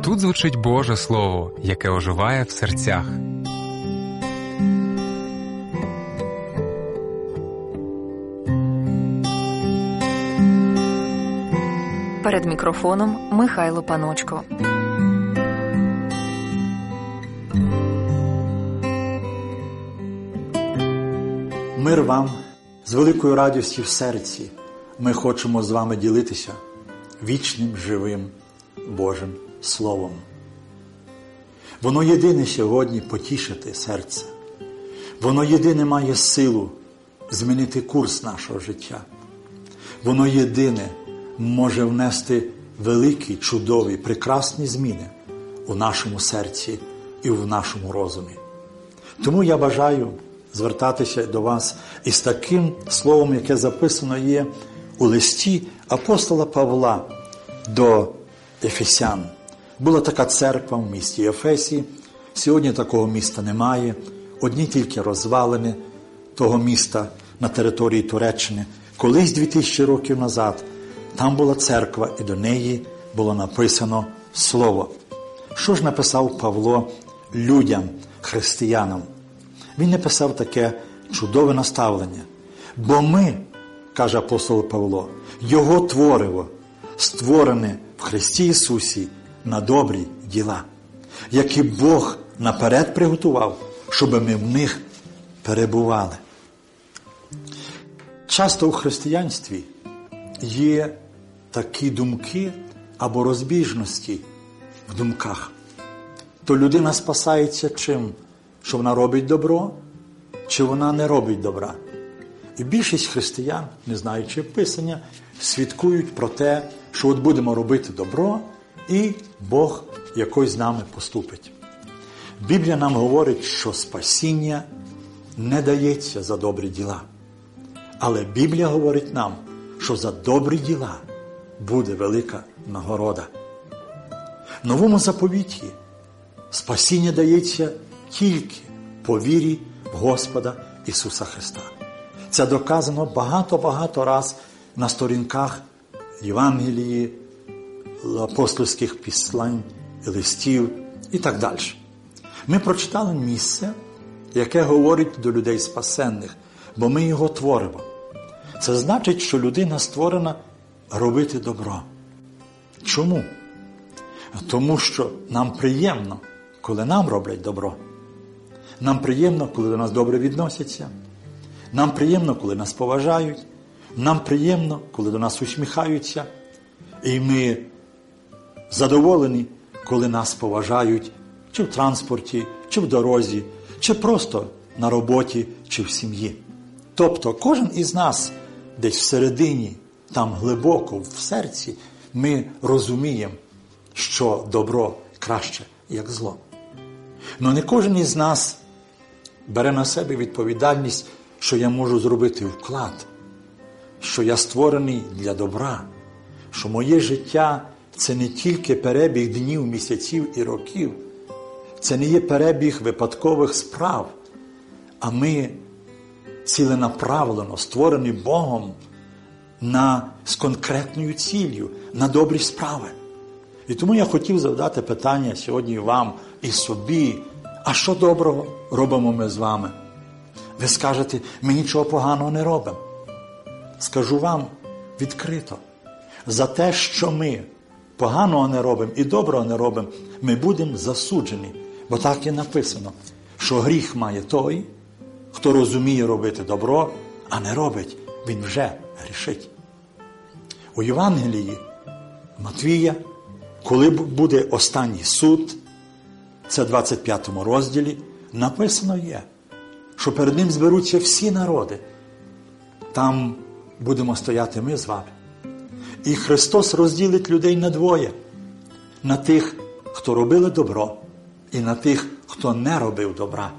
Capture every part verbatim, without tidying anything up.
Тут звучить Боже Слово, яке оживає в серцях. Перед мікрофоном Михайло Паночко. Мир вам, з великою радістю в серці ми хочемо з вами ділитися вічним, живим Божим Словом. Воно єдине сьогодні потішити серце. Воно єдине має силу змінити курс нашого життя. Воно єдине може внести великі, чудові, прекрасні зміни у нашому серці і в нашому розумі. Тому я бажаю звертатися до вас із таким словом, яке записано є у листі апостола Павла до Ефесян. Була така церква в місті Ефесі. Сьогодні такого міста немає. Одні тільки розвалини того міста на території Туреччини. Колись дві тисячі років назад там була церква, і до неї було написано Слово. Що ж написав Павло людям, християнам? Він написав таке чудове наставлення. Бо ми, каже апостол Павло, Його твориво, створене в Христі Ісусі на добрі діла, які Бог наперед приготував, щоб ми в них перебували. Часто у християнстві є такі думки або розбіжності в думках. То людина спасається чим? Що вона робить добро, чи вона не робить добра. І більшість християн, не знаючи Писання, свідкують про те, що от будемо робити добро, і Бог якось з нами поступить. Біблія нам говорить, що спасіння не дається за добрі діла. Але Біблія говорить нам, що за добрі діла буде велика нагорода. В Новому заповіті спасіння дається тільки по вірі в Господа Ісуса Христа. Це доказано багато-багато раз на сторінках Євангелії, апостольських післань, листів і так далі. Ми прочитали місце, яке говорить до людей спасенних, бо ми його творимо. Це значить, що людина створена робити добро. Чому? Тому що нам приємно, коли нам роблять добро. Нам приємно, коли до нас добре відносяться. Нам приємно, коли нас поважають. Нам приємно, коли до нас усміхаються. І ми задоволені, коли нас поважають чи в транспорті, чи в дорозі, чи просто на роботі, чи в сім'ї. Тобто кожен із нас десь всередині, там глибоко, в серці, ми розуміємо, що добро краще, як зло. Но не кожен із нас бере на себе відповідальність, що я можу зробити вклад, що я створений для добра, що моє життя – це не тільки перебіг днів, місяців і років, це не є перебіг випадкових справ, а ми ціленаправлено створені Богом на, з конкретною ціллю, на добрі справи. І тому я хотів завдати питання сьогодні вам і собі, а що доброго робимо ми з вами? Ви скажете, ми нічого поганого не робимо. Скажу вам відкрито, за те, що ми поганого не робимо і доброго не робимо, ми будемо засуджені. Бо так і написано, що гріх має той, хто розуміє робити добро, а не робить, він вже грішить. У Євангелії Матвія, коли буде останній суд, це в двадцять п'ятому розділі, написано є, що перед ним зберуться всі народи. Там будемо стояти ми з вами. І Христос розділить людей на двоє. На тих, хто робили добро, і на тих, хто не робив добра.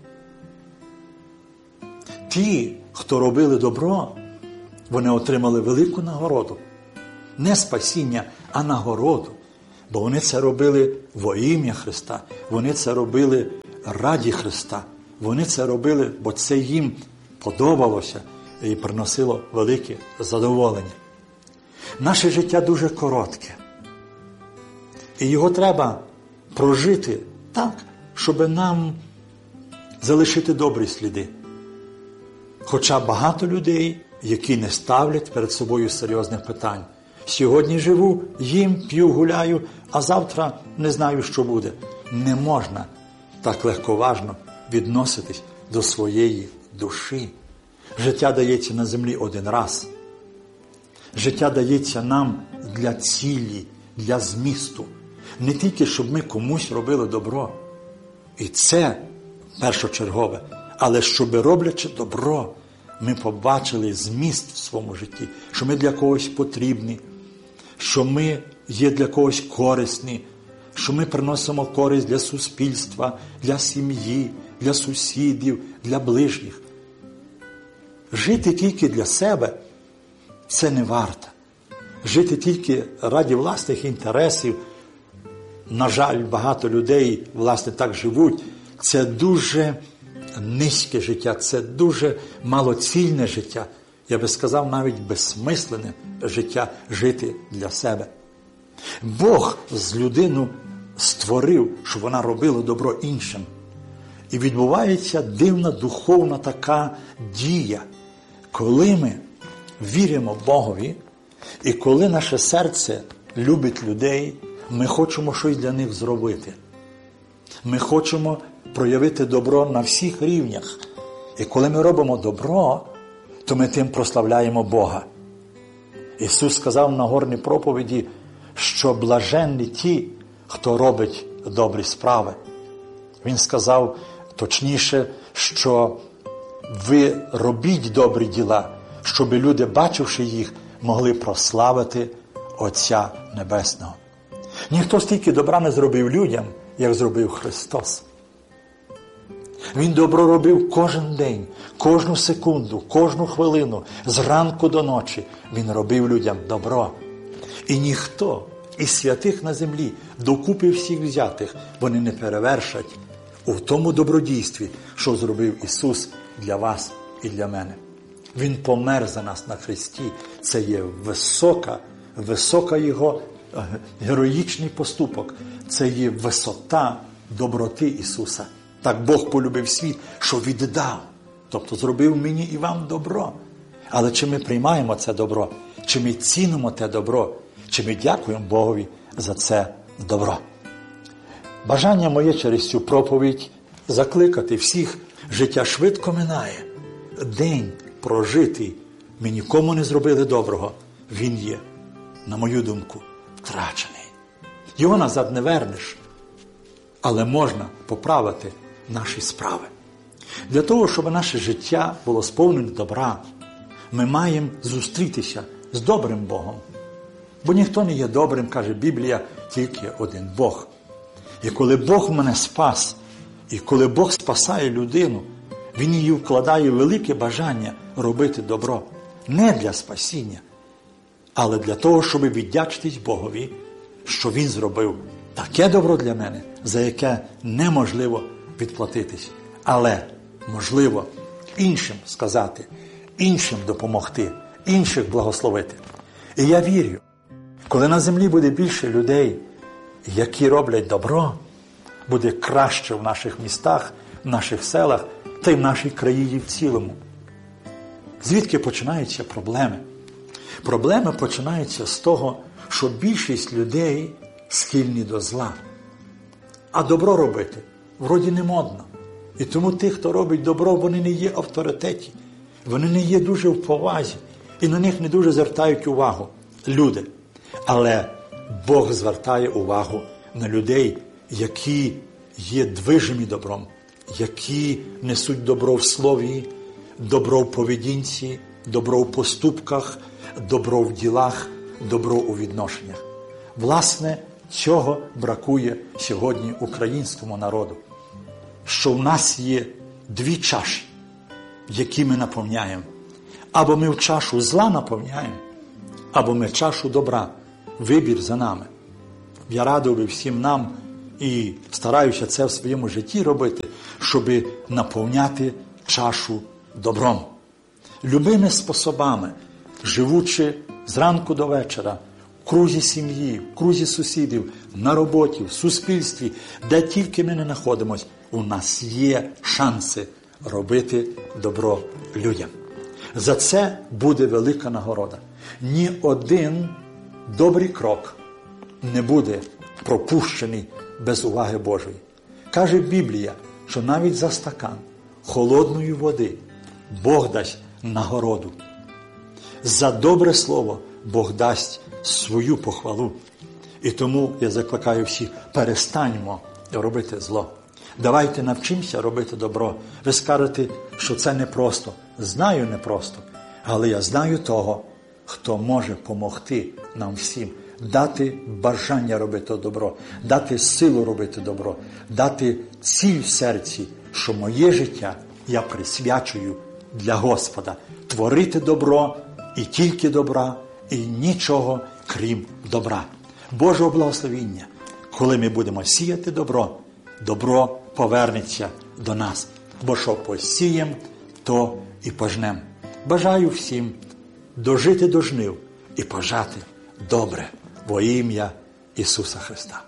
Ті, хто робили добро, вони отримали велику нагороду. Не спасіння, а нагороду. Бо вони це робили во ім'я Христа. Вони це робили раді Христа. Вони це робили, бо це їм подобалося і приносило велике задоволення. Наше життя дуже коротке. І його треба прожити так, щоб нам залишити добрі сліди. Хоча багато людей, які не ставлять перед собою серйозних питань. Сьогодні живу, їм, п'ю, гуляю, а завтра не знаю, що буде. Не можна так легковажно відноситись до своєї душі. Життя дається на землі один раз. Життя дається нам для цілі, для змісту. Не тільки, щоб ми комусь робили добро. І це першочергове. Але щоб, роблячи добро, ми побачили зміст в своєму житті, що ми для когось потрібні, що ми є для когось корисні, що ми приносимо користь для суспільства, для сім'ї, для сусідів, для ближніх. Жити тільки для себе – це не варто. Жити тільки ради власних інтересів, на жаль, багато людей, власне, так живуть, це дуже низьке життя, це дуже малоцільне життя. Я би сказав, навіть безсмисленне життя жити для себе. Бог з людину створив, щоб вона робила добро іншим. І відбувається дивна духовна така дія, коли ми віримо Богові, і коли наше серце любить людей, ми хочемо щось для них зробити. Ми хочемо проявити добро на всіх рівнях. І коли ми робимо добро, то ми тим прославляємо Бога. Ісус сказав на Нагорній проповіді, що блаженні ті, хто робить добрі справи. Він сказав, точніше, що ви робіть добрі діла, щоб люди, бачивши їх, могли прославити Отця Небесного. Ніхто стільки добра не зробив людям, як зробив Христос. Він добро робив кожен день, кожну секунду, кожну хвилину, зранку до ночі. Він робив людям добро. І ніхто із святих на землі, докупи всіх взятих, вони не перевершать у тому добродійстві, що зробив Ісус для вас і для мене. Він помер за нас на хресті. Це є висока, висока Його героїчний поступок. Це є висота доброти Ісуса. Так Бог полюбив світ, що віддав. Тобто зробив мені і вам добро. Але чи ми приймаємо це добро? Чи ми цінимо те добро? Чи ми дякуємо Богові за це добро? Бажання моє через цю проповідь закликати всіх. Життя швидко минає. День прожитий, ми нікому не зробили доброго. Він є, на мою думку, втрачений. Його назад не вернеш, але можна поправити наші справи. Для того, щоб наше життя було сповнене добра, ми маємо зустрітися з добрим Богом. Бо ніхто не є добрим, каже Біблія, тільки один Бог. І коли Бог мене спас, і коли Бог спасає людину, Він її вкладає велике бажання робити добро. Не для спасіння, але для того, щоб віддячитись Богові, що Він зробив таке добро для мене, за яке неможливо відплатитись. Але можливо іншим сказати, іншим допомогти, інших благословити. І я вірю, коли на землі буде більше людей, які роблять добро, буде краще в наших містах, в наших селах та й в нашій країні в цілому. Звідки починаються проблеми? Проблеми починаються з того, що більшість людей схильні до зла. А добро робити вроді не модно. І тому тих, хто робить добро, вони не є авторитеті, вони не є дуже в повазі, і на них не дуже звертають увагу люди. Але Бог звертає увагу на людей, які є движимі добром, які несуть добро в слові, добро в поведінці, добро в поступках, добро в ділах, добро у відношеннях. Власне, цього бракує сьогодні українському народу. Що в нас є дві чаші, які ми наповняємо. Або ми в чашу зла наповняємо, або ми чашу добра. Вибір за нами. Я радив би всім нам і стараюся це в своєму житті робити, щоб наповняти чашу добром. Любими способами, живучи зранку до вечора, в крузі сім'ї, в крузі сусідів, на роботі, в суспільстві, де тільки ми не знаходимося, у нас є шанси робити добро людям. За це буде велика нагорода. Ні один добрий крок не буде пропущений без уваги Божої. Каже Біблія, що навіть за стакан холодної води Бог дасть нагороду. За добре слово Бог дасть свою похвалу. І тому я закликаю всіх, перестаньмо робити зло. Давайте навчимося робити добро. Ви скажете, що це непросто. Знаю, непросто. Але я знаю того, хто може допомогти нам всім. Дати бажання робити добро, дати силу робити добро, дати ціль в серці, що моє життя я присвячую для Господа. Творити добро і тільки добра, і нічого крім добра. Божого благословіння. Коли ми будемо сіяти добро, добро повернеться до нас. Бо що посієм, то і пожнем. Бажаю всім дожити до жнив і пожати добре во ім'я Ісуса Христа.